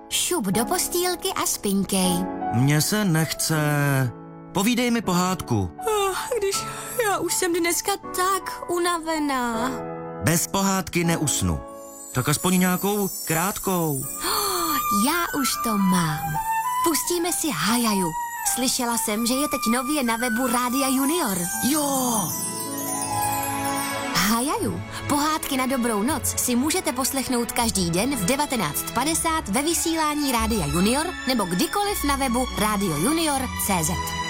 Šup do postýlky a spinkej. Mně se nechce. Povídej mi pohádku. Když já už jsem dneska tak unavená. Bez pohádky neusnu. Tak aspoň nějakou krátkou. Já už to mám. Pustíme si Hajaju. Slyšela jsem, že je teď nově na webu Rádia Junior. Jo! Hajaju. Pohádky na dobrou noc si můžete poslechnout každý den v 19:50 ve vysílání Rádia Junior nebo kdykoliv na webu radiojunior.cz.